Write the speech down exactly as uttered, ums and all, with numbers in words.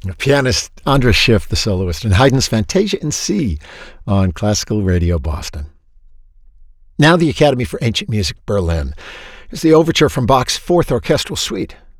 Pianist Andras Schiff, the soloist, and Haydn's Fantasia in C on Classical Radio Boston. Now the Academy for Ancient Music Berlin is the overture from Bach's Fourth Orchestral Suite,